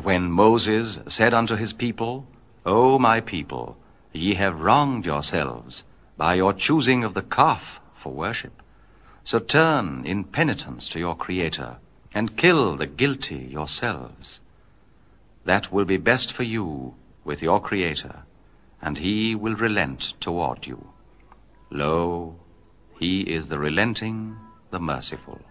And when Moses said unto his people, O my people, ye have wronged yourselves by your choosing of the calf for worship. So turn in penitence to your Creator, and kill the guilty yourselves. That will be best for you with your Creator, and he will relent toward you. Lo, he is the relenting, the merciful.